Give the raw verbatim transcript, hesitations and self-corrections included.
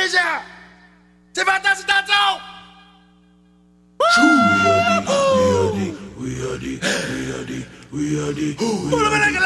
já. Você vai dar cidadão. We are the, we are the, we are the, we are the, we are the, we are the.